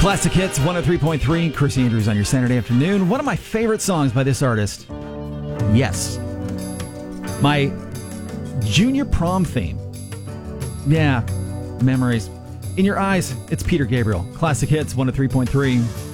Classic Hits 103.3. Chris Andrews on your Saturday afternoon. One of my favorite songs by this artist. Yes. My junior prom theme. Yeah, memories. In Your Eyes, it's Peter Gabriel. Classic Hits 103.3.